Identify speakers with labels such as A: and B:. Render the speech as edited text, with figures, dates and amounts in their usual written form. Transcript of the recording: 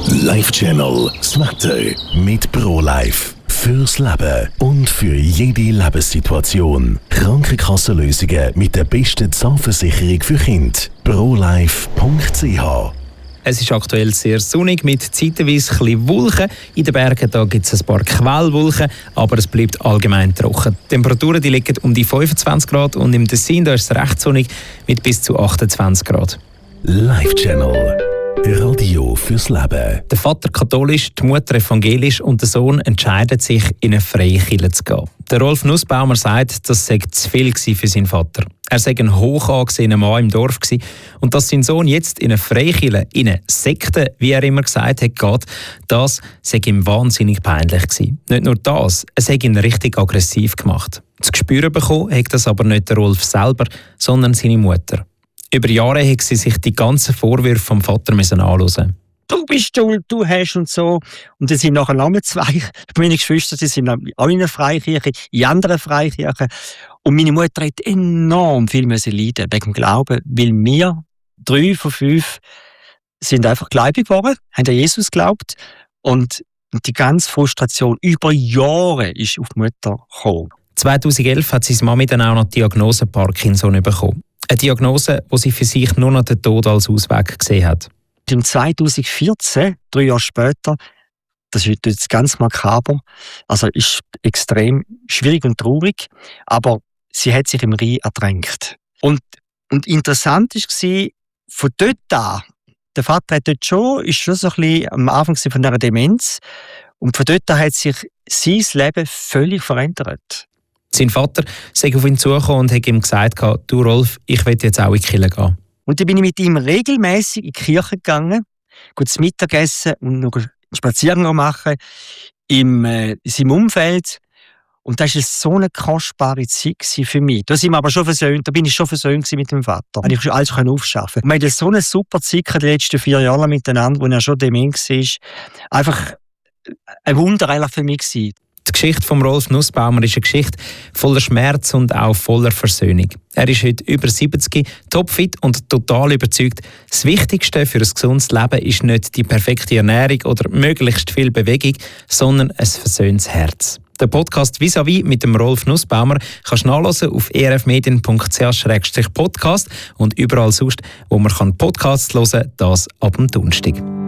A: Life Channel, das Wetter mit ProLife. Fürs Leben und für jede Lebenssituation. Krankenkassenlösungen mit der besten Zahnversicherung für Kinder. ProLife.ch.
B: Es ist aktuell sehr sonnig mit zeitweise ein bisschen Wolken. In den Bergen gibt es ein paar Quellwolken, aber es bleibt allgemein trocken. Die Temperaturen liegen um die 25 Grad und im Tessin da ist es recht sonnig mit bis zu 28 Grad.
A: Life Channel. Radio fürs Leben.
B: Der Vater katholisch, die Mutter evangelisch und der Sohn entscheiden sich, in eine freie Kirche zu gehen. Der Rolf Nussbaumer sagt, das sei zu viel für seinen Vater. Er sei ein hoch angesehener Mann im Dorf gewesen. Und dass sein Sohn jetzt in eine Freikirche, in eine Sekte, wie er immer gesagt hat, geht, das sei ihm wahnsinnig peinlich gewesen. Nicht nur das, es hat ihn richtig aggressiv gemacht. Zu spüren bekommen hat das aber nicht der Rolf selber, sondern seine Mutter. Über Jahre hat sie sich die ganzen Vorwürfe vom Vater anhören.
C: Du bist schuld, du hast und so. Und dann sind nachher noch zwei meine Geschwister, die sind auch in einer Freikirche, in anderen Freikirchen. Und meine Mutter hat enorm viel leiden wegen dem Glauben, weil wir 3 von 5 sind einfach gläubig geworden, haben an Jesus geglaubt. Und die ganze Frustration über Jahre ist auf die Mutter gekommen. 2011
B: hat seine Mami dann auch noch die Diagnose Parkinson bekommen. Eine Diagnose, die sie für sich nur noch den Tod als Ausweg gesehen hat.
C: Im 2014, 3 Jahre später, das ist jetzt ganz makaber, also ist extrem schwierig und traurig, aber sie hat sich im Rhein ertränkt. Und interessant war, von dort an, der Vater hat dort ist schon so ein bisschen am Anfang von einer Demenz, und von dort an hat sich sein Leben völlig verändert.
B: Sein Vater sei auf ihn zugekommen und hat ihm gesagt, du Rolf, ich will jetzt auch in die Kirche gehen.
C: Und dann bin ich mit ihm regelmäßig in die Kirche gegangen, gut zu Mittag essen und noch einen Spaziergang machen in seinem Umfeld. Und das war so eine kostbare Zeit für mich. Da bin ich schon versöhnt mit dem Vater. Da konnte ich alles aufschaffen. Wir hatten so eine super Zeit die letzten 4 Jahre miteinander, wo er schon dement war. Einfach ein Wunder für mich gewesen.
B: Die Geschichte von Rolf Nussbaumer ist eine Geschichte voller Schmerz und auch voller Versöhnung. Er ist heute über 70, topfit und total überzeugt, das Wichtigste für ein gesundes Leben ist nicht die perfekte Ernährung oder möglichst viel Bewegung, sondern ein versöhntes Herz. Den Podcast «Vis-à-vis» mit dem Rolf Nussbaumer kannst du nachhören auf erfmedien.ch/podcast und überall sonst, wo man Podcasts hören kann, das ab dem Donnerstag.